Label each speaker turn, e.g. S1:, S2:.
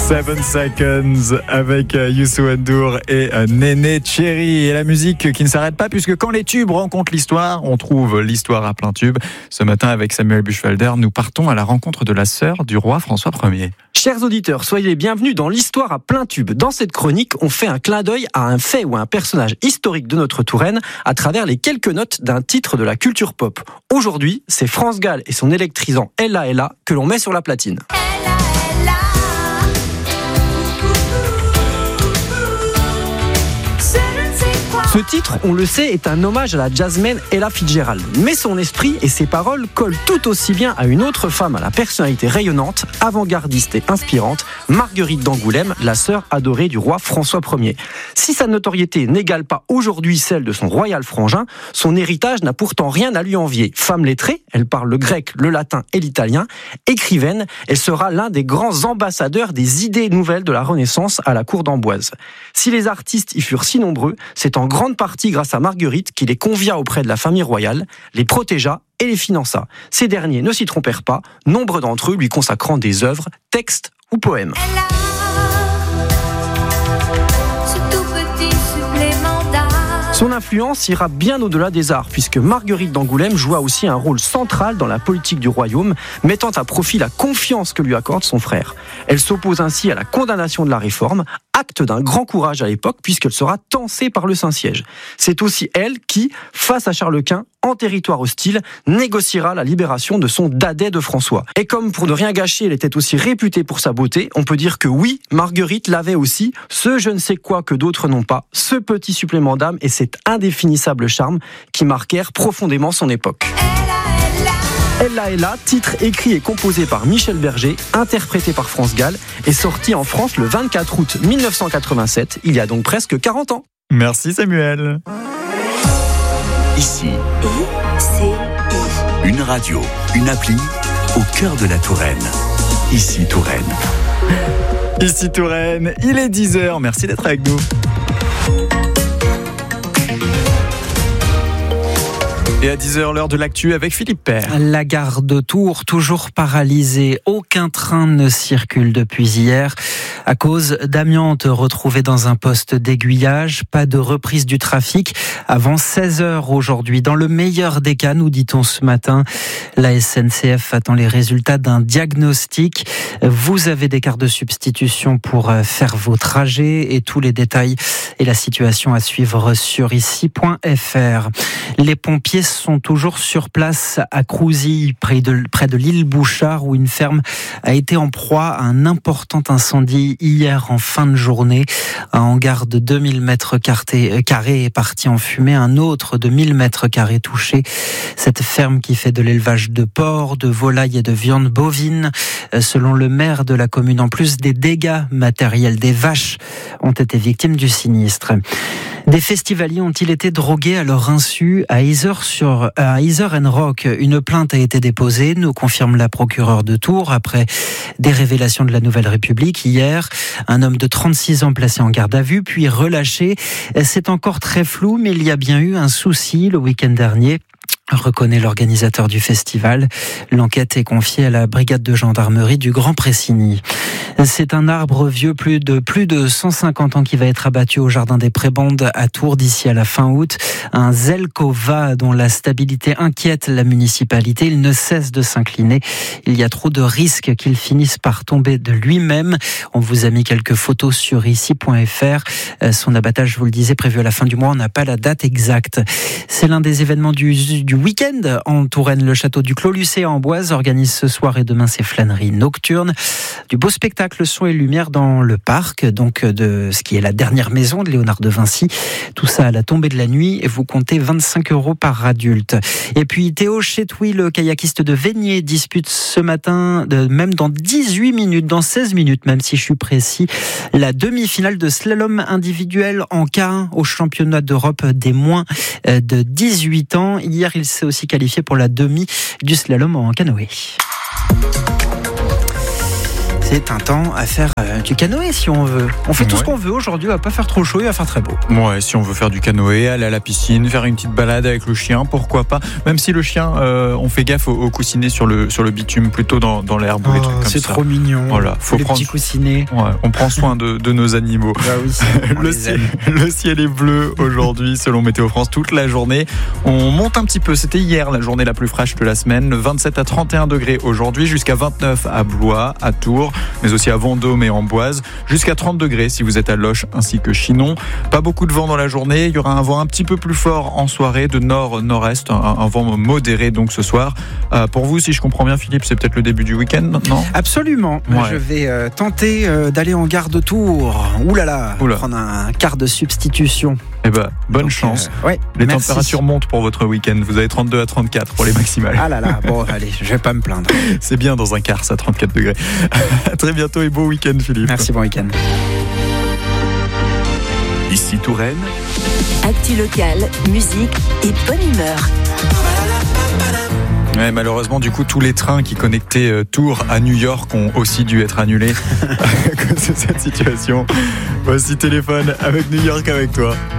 S1: 7 Seconds avec Youssou N'Dour et Néné Cherry. Et la musique qui ne s'arrête pas, puisque quand les tubes rencontrent l'histoire, on trouve l'histoire à plein tube. Ce matin, avec Samuel Buchwalder, nous partons à la rencontre de la sœur du roi François Ier.
S2: Chers auditeurs, soyez les bienvenus dans l'histoire à plein tube. Dans cette chronique, on fait un clin d'œil à un fait ou à un personnage historique de notre Touraine à travers les quelques notes d'un titre de la culture pop. Aujourd'hui, c'est France Gall et son électrisant Ella Ella que l'on met sur la platine. Ce titre, on le sait, est un hommage à la jazzman Ella Fitzgerald. Mais son esprit et ses paroles collent tout aussi bien à une autre femme à la personnalité rayonnante, avant-gardiste et inspirante, Marguerite d'Angoulême, la sœur adorée du roi François Ier. Si sa notoriété n'égale pas aujourd'hui celle de son royal frangin, son héritage n'a pourtant rien à lui envier. Femme lettrée, elle parle le grec, le latin et l'italien. Écrivaine, elle sera l'un des grands ambassadeurs des idées nouvelles de la Renaissance à la cour d'Amboise. Si les artistes y furent si nombreux, c'est en grande partie grâce à Marguerite qui les convia auprès de la famille royale, les protégea et les finança. Ces derniers ne s'y trompèrent pas, nombre d'entre eux lui consacrant des œuvres, textes ou poèmes. Son influence ira bien au-delà des arts, puisque Marguerite d'Angoulême joua aussi un rôle central dans la politique du royaume, mettant à profit la confiance que lui accorde son frère. Elle s'oppose ainsi à la condamnation de la Réforme, acte d'un grand courage à l'époque, puisqu'elle sera tancée par le Saint-Siège. C'est aussi elle qui, face à Charles Quint, en territoire hostile, négociera la libération de son dadais de François. Et comme pour ne rien gâcher, elle était aussi réputée pour sa beauté, on peut dire que oui, Marguerite l'avait aussi, ce je ne sais quoi que d'autres n'ont pas, ce petit supplément d'âme et cet indéfinissable charme qui marquèrent profondément son époque. Ella Ella, titre écrit et composé par Michel Berger, interprété par France Gall, est sorti en France le 24 août 1987, il y a donc presque 40 ans.
S1: Merci Samuel.
S3: Ici, une radio, une appli au cœur de la Touraine. Ici Touraine.
S1: Ici Touraine, il est 10h, merci d'être avec nous. Et à 10h, l'heure de l'actu avec Philippe Père.
S4: La gare de Tours, toujours paralysée. Aucun train ne circule depuis hier. À cause d'amiante retrouvée dans un poste d'aiguillage. Pas de reprise du trafic avant 16h aujourd'hui. Dans le meilleur des cas, nous dit-on ce matin, la SNCF attend les résultats d'un diagnostic. Vous avez des cartes de substitution pour faire vos trajets et tous les détails et la situation à suivre sur ici.fr. Les pompiers sont toujours sur place à Crouzilles, près de l'île Bouchard, où une ferme a été en proie à un important incendie hier en fin de journée. Un hangar de 2000 mètres carrés est parti en fumée, un autre de 1000 mètres carrés touché. Cette ferme qui fait de l'élevage de porcs, de volailles et de viande bovine, selon le maire de la commune, en plus des dégâts matériels, des vaches ont été victimes du sinistre. Des festivaliers ont-ils été drogués à leur insu à Yzeure and Rock? Une plainte a été déposée, nous confirme la procureure de Tours, après des révélations de la Nouvelle République hier. Un homme de 36 ans placé en garde à vue, puis relâché. C'est encore très flou, mais il y a bien eu un souci le week-end dernier, reconnaît l'organisateur du festival. L'enquête est confiée à la brigade de gendarmerie du Grand Pressigny. C'est un arbre vieux plus de 150 ans qui va être abattu au jardin des Prébandes à Tours d'ici à la fin août. Un Zelkova dont la stabilité inquiète la municipalité. Il ne cesse de s'incliner. Il y a trop de risques qu'il finisse par tomber de lui-même. On vous a mis quelques photos sur ici.fr. Son abattage, je vous le disais, prévu à la fin du mois. On n'a pas la date exacte. C'est l'un des événements du week-end en Touraine. Le château du Clos-Lucé à Amboise organise ce soir et demain ses flâneries nocturnes. Du beau spectacle son et lumière dans le parc, donc de ce qui est la dernière maison de Léonard de Vinci. Tout ça à la tombée de la nuit et vous comptez 25 € par adulte. Et puis Théo Chetouy, le kayakiste de Vénier, dispute ce matin, même dans 18 minutes, dans 16 minutes, même si je suis précis, la demi-finale de slalom individuel en K1 au championnat d'Europe des moins de 18 ans. Hier, il s'est aussi qualifié pour la demi du slalom en canoë. c'est un temps à faire du canoë si on veut. On fait tout ce qu'on veut aujourd'hui, il va pas faire trop chaud, il va faire très beau.
S1: Ouais, si on veut faire du canoë, aller à la piscine, faire une petite balade avec le chien, pourquoi pas. Même si le chien, on fait gaffe au coussinet sur le bitume, plutôt dans l'herbe ou les trucs comme ça.
S4: C'est trop mignon.
S1: Voilà, faut
S4: les
S1: prendre...
S4: petits coussinets.
S1: Ouais, on prend soin de nos animaux.
S4: Ah oui,
S1: le ciel est bleu aujourd'hui, selon Météo France, toute la journée. On monte un petit peu. C'était hier la journée la plus fraîche de la semaine. 27 à 31 degrés aujourd'hui, jusqu'à 29 à Blois, à Tours, mais aussi à Vendôme et Amboise. Jusqu'à 30 degrés si vous êtes à Loches ainsi que Chinon. Pas beaucoup de vent dans la journée. Il y aura un vent un petit peu plus fort en soirée, de nord-nord-est. Un vent modéré donc ce soir. Pour vous, si je comprends bien, Philippe, c'est peut-être le début du week-end, non ?
S4: Absolument.
S1: Ouais.
S4: Je vais tenter d'aller en gare de Tours. Ouh là là, prendre un quart de substitution.
S1: Eh ben, bonne chance. Les températures montent pour votre week-end. Vous avez 32 à 34 pour les maximales.
S4: Ah là là, bon, allez, je vais pas me plaindre.
S1: C'est bien dans un quart, ça, 34 degrés. À très bientôt et beau week-end, Philippe.
S4: Merci, bon week-end.
S3: Ici Touraine.
S5: Actu locale, musique et bonne humeur.
S1: Ouais, malheureusement, du coup, tous les trains qui connectaient Tours à New York ont aussi dû être annulés à cause de cette situation. Voici Téléphone avec New York avec toi.